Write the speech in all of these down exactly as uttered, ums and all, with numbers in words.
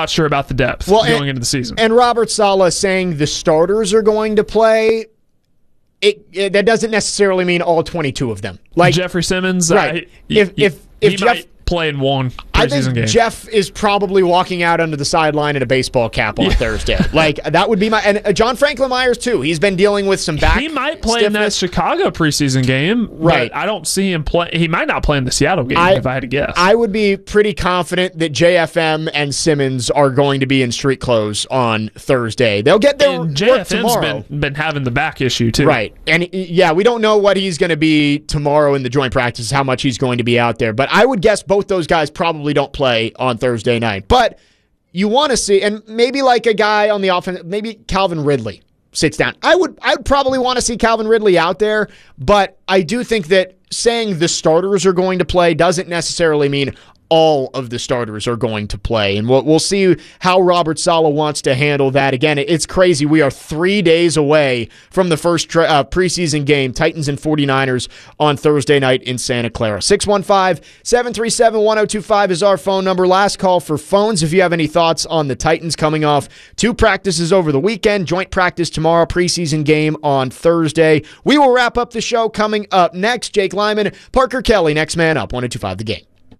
not sure about the depth well, going and, into the season. And Robert Saleh saying the starters are going to play, it, it that doesn't necessarily mean all twenty-two of them. Like Jeffrey Simmons, right? Uh, if he, if if he Jeff. might play in one I preseason think game. Jeff is probably walking out under the sideline in a baseball cap on Yeah. Thursday. Like, that would be my... And uh, John Franklin Myers, too. He's been dealing with some back He might play in that stiffness. Chicago preseason game, Right. but I don't see him play. He might not play in the Seattle game, I- if I had to guess. I would be pretty confident that J F M and Simmons are going to be in street clothes on Thursday. They'll get their and work J F M's tomorrow. been, been having the back issue, too. Right. And, yeah, we don't know what he's going to be tomorrow in the joint practice, how much he's going to be out there. But I would guess both those guys probably don't play on Thursday night. But you want to see, and maybe like a guy on the offense, maybe Calvin Ridley sits down. I would I would probably want to see Calvin Ridley out there, but I do think that saying the starters are going to play doesn't necessarily mean all of the starters are going to play. And we'll, we'll see how Robert Saleh wants to handle that. Again, it's crazy. We are three days away from the first tra- uh, preseason game, Titans and 49ers on Thursday night in Santa Clara. six one five, seven three seven, one oh two five is our phone number. Last call for phones if you have any thoughts on the Titans coming off two practices over the weekend, joint practice tomorrow, preseason game on Thursday. We will wrap up the show coming up next. Jake Lyman, Parker Kelly, next man up, one oh two five The Game.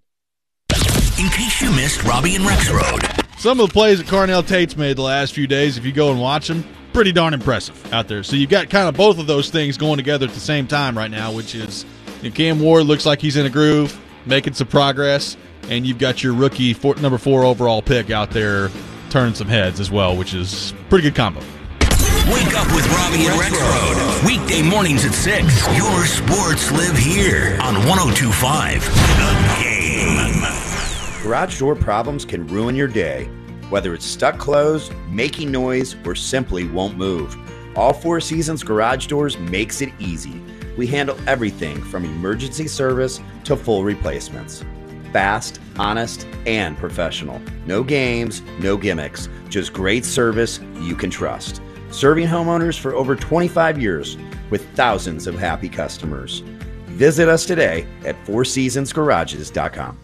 In case you missed Robbie and Rex Road. Some of the plays that Carnell Tate's made the last few days, if you go and watch them, pretty darn impressive out there. So you've got kind of both of those things going together at the same time right now, which is you know, Cam Ward looks like he's in a groove, making some progress, and you've got your rookie four, number four overall pick out there turning some heads as well, which is a pretty good combo. Wake up with Robbie and Rex Road. Weekday mornings at six. Your sports live here on one oh two point five The Game. Garage door problems can ruin your day. Whether it's stuck closed, making noise, or simply won't move, All Four Seasons Garage Doors makes it easy. We handle everything from emergency service to full replacements. Fast, honest, and professional. No games, no gimmicks, just great service you can trust. Serving homeowners for over twenty-five years with thousands of happy customers. Visit us today at four seasons garages dot com.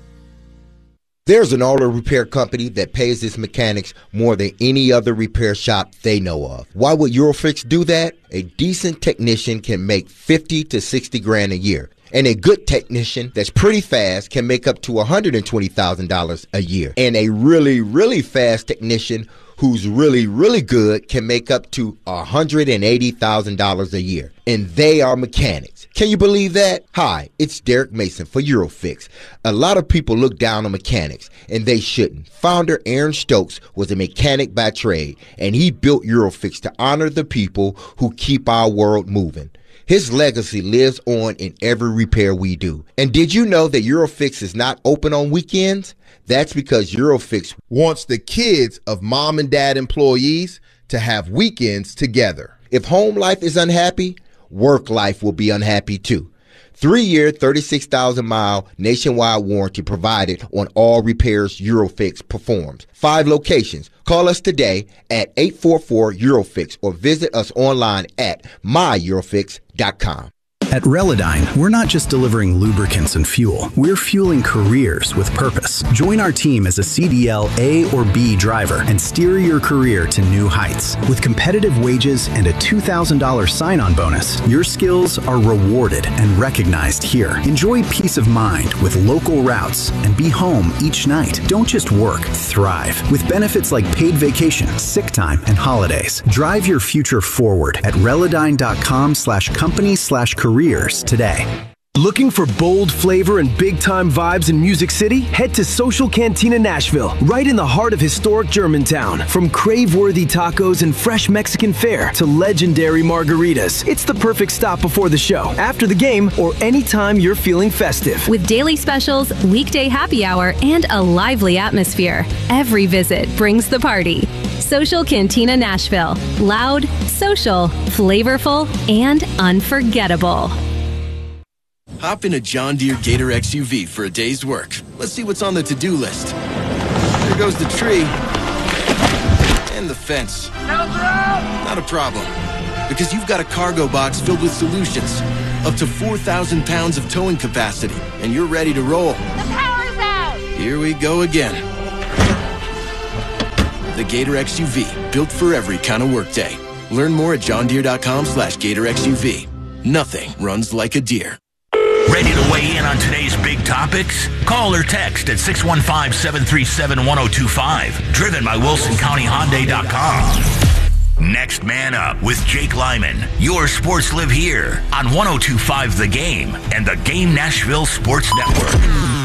There's an auto repair company that pays its mechanics more than any other repair shop they know of. Why would Eurofix do that? A decent technician can make fifty to sixty grand a year. And a good technician that's pretty fast can make up to one hundred twenty thousand dollars a year. And a really, really fast technician who's really, really good can make up to one hundred eighty thousand dollars a year. And they are mechanics. Can you believe that? Hi, it's Derek Mason for Eurofix. A lot of people look down on mechanics, and they shouldn't. Founder Aaron Stokes was a mechanic by trade, and he built Eurofix to honor the people who keep our world moving. His legacy lives on in every repair we do. And did you know that Eurofix is not open on weekends? That's because Eurofix wants the kids of mom and dad employees to have weekends together. If home life is unhappy, work life will be unhappy too. Three-year, thirty-six thousand mile nationwide warranty provided on all repairs Eurofix performs. Five locations. Call us today at eight four four Eurofix or visit us online at my eurofix dot com. At Relodyne, we're not just delivering lubricants and fuel. We're fueling careers with purpose. Join our team as a C D L A or B driver and steer your career to new heights. With competitive wages and a two thousand dollars sign-on bonus, your skills are rewarded and recognized here. Enjoy peace of mind with local routes and be home each night. Don't just work, thrive. With benefits like paid vacation, sick time, and holidays. Drive your future forward at Relodyne.com slash company slash career today. Looking for bold flavor and big-time vibes in Music City? Head to Social Cantina Nashville, right in the heart of historic Germantown. From crave-worthy tacos and fresh Mexican fare to legendary margaritas, it's the perfect stop before the show, after the game, or anytime you're feeling festive. With daily specials, weekday happy hour, and a lively atmosphere, every visit brings the party. Social Cantina Nashville. Loud, social, flavorful, and unforgettable. Hop in a John Deere Gator X U V for a day's work. Let's see what's on the to-do list. There goes the tree. And the fence. Not a problem. Because you've got a cargo box filled with solutions. Up to four thousand pounds of towing capacity. And you're ready to roll. The power's out! Here we go again. the Gator X U V, built for every kind of workday. Learn more at johndeere.com slash Gator XUV. Nothing runs like a deer. Ready to weigh in on today's big topics? Call or text at six one five, seven three seven, one oh two five. Driven by Wilson County Hyundai dot com. Next Man Up with Jake Lyman. Your sports live here on one oh two point five The Game and the Game Nashville Sports Network.